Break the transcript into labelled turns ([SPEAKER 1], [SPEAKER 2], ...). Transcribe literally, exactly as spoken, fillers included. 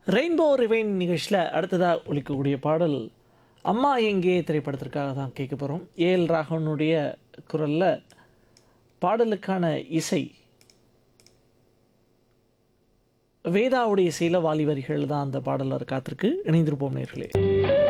[SPEAKER 1] Rainbow ரிவைன் நிகழ்ச்சியில் அடுத்ததாக ஒலிக்கக்கூடிய பாடல் அம்மா எங்கே திரைப்படத்திற்காக தான் கேட்க போகிறோம். ஏஎல் ராகவனுடைய குரலில் பாடலுக்கான இசை வேதாவுடைய இசையில் வாலி வரிகள் தான் அந்த பாடலில் காத்திருக்கு. இணைந்திருப்போம் நேர்களே.